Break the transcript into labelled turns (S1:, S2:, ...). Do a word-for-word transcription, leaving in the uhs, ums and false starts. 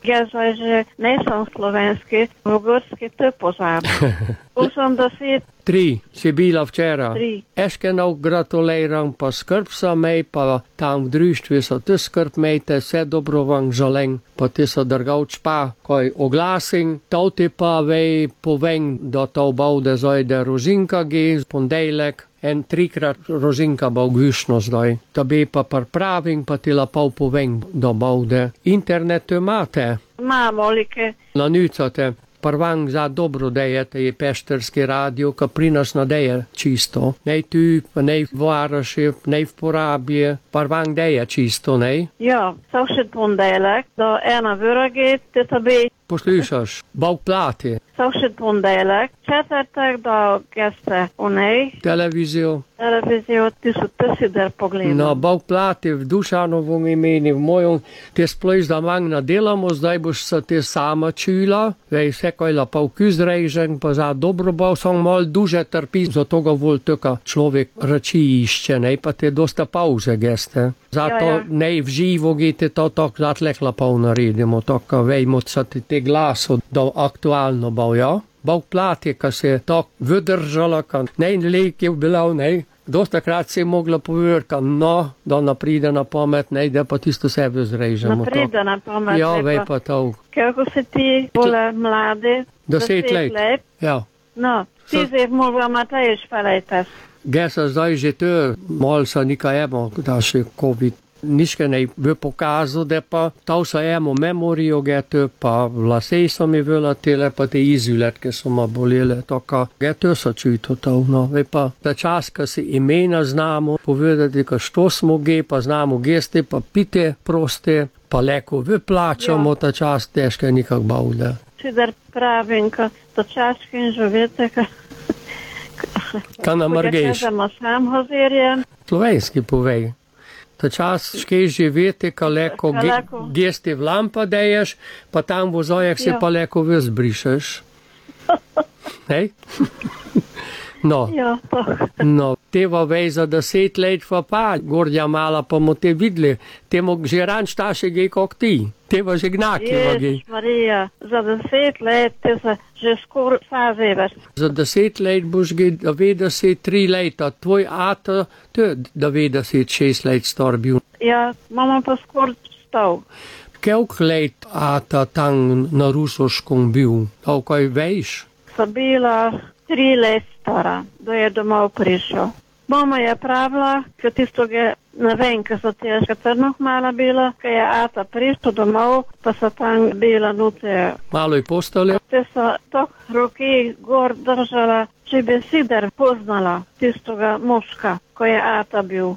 S1: Ja, že ne som slovenski, ugorski to pozabim. osemdeset
S2: Tri si bila včera.
S1: tri.
S2: Eškenov gratuliram, pa skrb sa mej, pa tam v društvu so ty skrb mejte, vse dobro vam želem, pa ty so drgavč pa, koj oglasim, to ti pa vej povem, da to baude zojde rožinka gi, pondelek, en trikrat rožinka bo gvišno zdaj. Da bi pa pripravim, pa ti lepo povem, da baude. Internet imate?
S1: Imamo like.
S2: Na nucate. Prvang za dobro dejete je Pešterski radio, ka pri nas nadeje čisto. Nej tu, nej v Varaši, nej v Porabije. Prvang deje čisto, nej?
S1: Ja, savšet pondelek, do ena vörögét, te tabi.
S2: Poslušaš, Bog plati.
S1: Savšet pondelek, četvrtek do geste unej.
S2: Televizijo.
S1: Televizijo, ti su tesider pogledam.
S2: No, Bog plati v Dušanovom imeni, v mojom, te splojš da mang nadelamo, zdaj boš se te sama čula, vej vse kaj lepo kuzrejžen, pa za dobro bo sam mal duže trpi, zato ga vol tega človek reči išče, nej, pa te dosta pauze geste. Zato
S1: ja, ja.
S2: nej v živo gite to tak zatlek lepo naredimo, tako vejmo se te glaso, da aktualno bo, ja? Bog plati, ka se je tak vydržala, ka nej lek je bila, nej. Dosta krat si je mogla povedati, no, da napride na pamet, ne, da pa tisto sebe zrežemo.
S1: Napride na pamet.
S2: Ja, vej pa to.
S1: Kako se ti bole mlade?
S2: Deset let. let. Ja.
S1: No, ti so... se mogla matejš felejtes.
S2: Gesa zdaj že to, mal sa nika emo, da še COVID. Niške ne bi pokazal, da pa to sa emo memorijo geto, pa vlasej so mi vyletele, pa te izuletke so ma bolele, tako geto sa čuto to, no. Vej pa, da čas, ka si imena znamo, povedati, ka što smo ge, pa znamo geste, pa pite proste, pa leko vyplačamo, ja. Ta čas teške nikak bavde.
S1: Čider pravim, ka to čaške in žovete, ka...
S2: Ka namrgeš. Slovenski povej. Ta čas škej živeti, ka leko ge, gesti v lampa deješ, pa tam v zojek se pa leko vzbrišeš. Hej? No.
S1: Ja, to.
S2: No, teva vej za deset let pa pa, gordja mala pa mo te vidli, temo že ranč taše gej kak ti, teva že gnaki vagi.
S1: Ježiš Marija, za deset let te se že skoro sazevaš.
S2: Za deset let boš gej devetdeset tri leta, tvoj ata, to je devetdeset šest let star bil.
S1: Ja, mama pa skoro stav.
S2: Kelk let ata tam na Rusoškom bil, kaj veš?
S1: Sa bila tri let stara, da je domov prišel. Mama je pravila, ka tisto ge, ne vem, ka so težka crnoh mala bila, ka je ata prišel domov, pa so tam bila nuce.
S2: Malo je postale?
S1: Te so tok roki gor držala, če bi sider poznala tistoga muška, ko je ata bil.